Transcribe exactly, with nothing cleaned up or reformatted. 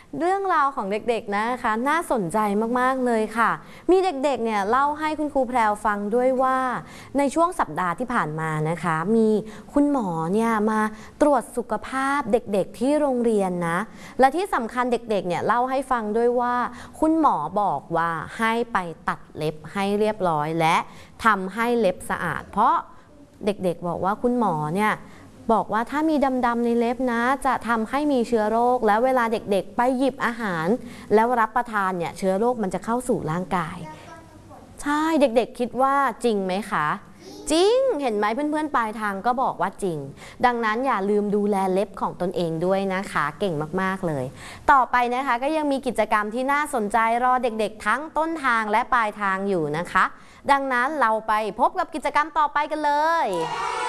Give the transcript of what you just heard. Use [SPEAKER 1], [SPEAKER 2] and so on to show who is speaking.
[SPEAKER 1] เรื่องราวของเด็กๆนะคะน่าสนใจมากๆเลยค่ะมีเด็กๆเนี่ยเล่าให้คุณครูแพรวฟังด้วยว่าในช่วงสัปดาห์ที่ผ่านมานะคะมีคุณหมอเนี่ยมาตรวจสุขภาพเด็กๆที่โรงเรียนนะและที่สำคัญเด็กๆเนี่ยเล่าให้ฟังด้วยว่าคุณหมอบอกว่าให้ไปตัดเล็บให้เรียบร้อยและทำให้เล็บสะอาดเพราะเด็กๆบอกว่าคุณหมอเนี่ยบอกว่าถ้ามีดำๆในเล็บนะจะทำให้มีเชื้อโรคแล้วเวลาเด็กๆไปหยิบอาหารแล้วรับประทานเนี่ยเชื้อโรคมันจะเข้าสู่ร่างกายใช่เด็กๆคิดว่าจริงไหมคะจริงเห็นไหมเพื่อนๆปลายทางก็บอกว่าจริงดังนั้นอย่าลืมดูแลเล็บของตนเองด้วยนะคะเก่งมากๆเลยต่อไปนะคะก็ยังมีกิจกรรมที่น่าสนใจรอเด็กๆทั้งต้นทางและปลายทางอยู่นะคะดังนั้นเราไปพบกับกิจกรรมต่อไปกันเลย